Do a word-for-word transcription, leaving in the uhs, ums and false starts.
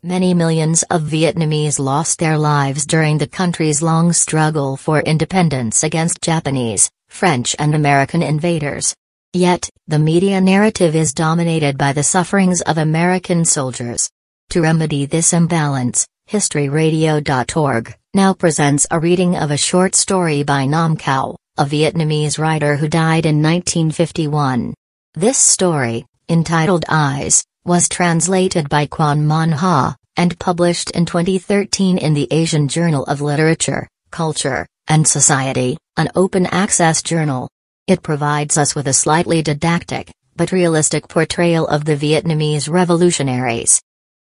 Many millions of Vietnamese lost their lives during the country's long struggle for independence against Japanese, French and American invaders. Yet, the media narrative is dominated by the sufferings of American soldiers. To remedy this imbalance, history radio dot org now presents a reading of a short story by Nam Cao, a Vietnamese writer who died in nineteen fifty-one. This story, entitled Eyes, was translated by Quan Mon Ha, and published in twenty thirteen in the Asian Journal of Literature, Culture, and Society, an open-access journal. It provides us with a slightly didactic, but realistic portrayal of the Vietnamese revolutionaries.